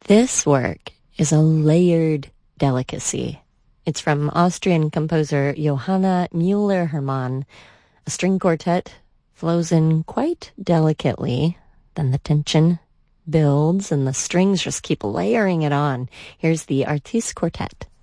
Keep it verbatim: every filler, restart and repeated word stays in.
This work is a layered delicacy. It's from Austrian composer Johanna Müller-Hermann. A string quartet flows in quite delicately, then the tension builds and the strings just keep layering it on. Here's the Artiste Quartet.